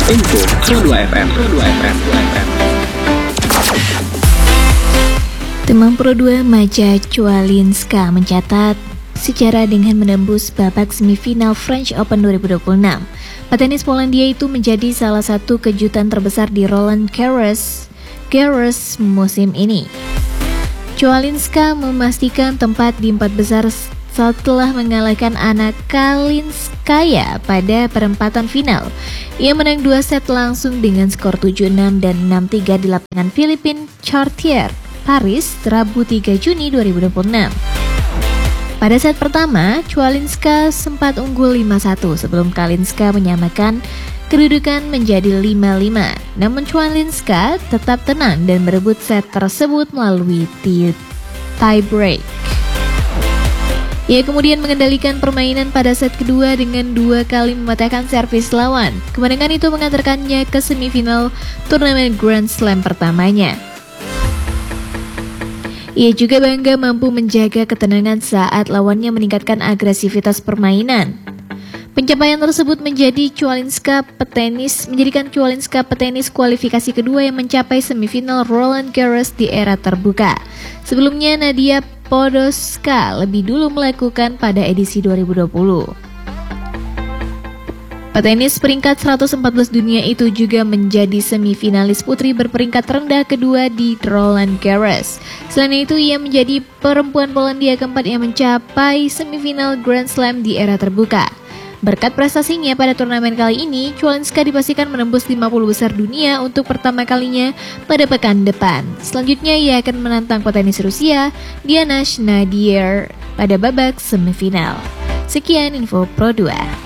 Info Pro 2 FM. Tim Pro 2 Maja Cwalinska mencatat secara dengan menembus babak semifinal French Open 2026. Petenis Polandia itu menjadi salah satu kejutan terbesar di Roland Garros musim ini. Cwalinska memastikan tempat di 4 besar setelah mengalahkan Anna Kalinskaya pada perempatan final. Ia menang 2 set langsung dengan skor 7-6 dan 6-3 di lapangan Philippine Chartier, Paris, Rabu 3 Juni 2026. Pada set pertama, Cwalinska sempat unggul 5-1 sebelum Kalinska menyamakan kedudukan menjadi 5-5. Namun Cwalinska tetap tenang dan merebut set tersebut melalui tie break. Ia kemudian mengendalikan permainan pada set kedua dengan 2 kali mematahkan servis lawan. Kemenangan itu mengantarkannya ke semifinal turnamen Grand Slam pertamanya. Ia juga bangga mampu menjaga ketenangan saat lawannya meningkatkan agresivitas permainan. Pencapaian tersebut menjadikan Cwalinska petenis kualifikasi kedua yang mencapai semifinal Roland Garros di era terbuka. Sebelumnya Nadia Podoroska lebih dulu melakukan pada edisi 2020. Petenis peringkat 114 dunia itu juga menjadi semifinalis putri berperingkat rendah kedua di Roland Garros. Selain itu, ia menjadi perempuan Polandia keempat yang mencapai semifinal Grand Slam di era terbuka. Berkat prestasinya pada turnamen kali ini, Cwalinska dipastikan menembus 50 besar dunia untuk pertama kalinya pada pekan depan. Selanjutnya, ia akan menantang petenis Rusia, Diana Schneider, pada babak semifinal. Sekian info Pro 2.